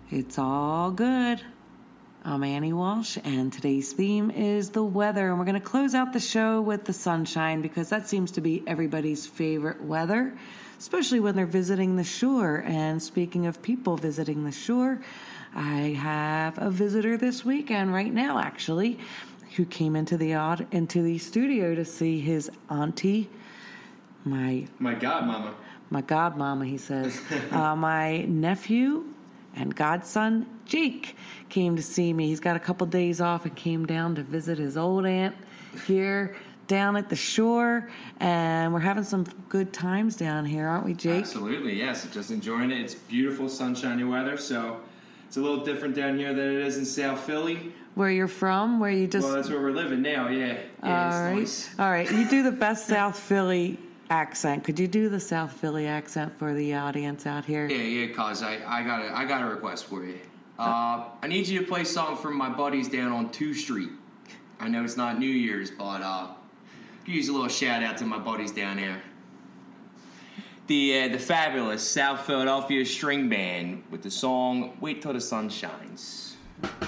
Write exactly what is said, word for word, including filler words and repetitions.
It's all good. I'm Annie Walsh, and today's theme is the weather. And we're going to close out the show with the sunshine because that seems to be everybody's favorite weather, especially when they're visiting the shore. And speaking of people visiting the shore, I have a visitor this weekend right now, actually, who came into the odd into the studio to see his auntie, my my godmama, my godmama. He says, uh, my nephew and godson Jake came to see me. He's got a couple days off and came down to visit his old aunt here down at the shore, and we're having some good times down here, aren't we, Jake? Absolutely, yes. Just enjoying it. It's beautiful, sunshiny weather, so it's a little different down here than it is in South Philly. Where you're from? Where you just... Well, that's where we're living now, yeah. yeah All it's right. Nice. All right. You do the best South Philly accent. Could you do the South Philly accent for the audience out here? Yeah, yeah, cuz I, I, got a, I got a request for you. Uh, I need you to play something from my buddies down on two Street. I know it's not New Year's, but uh, use a little shout out to my buddies down there. The uh, the fabulous South Philadelphia String Band with the song "Wait Till the Sun Shines."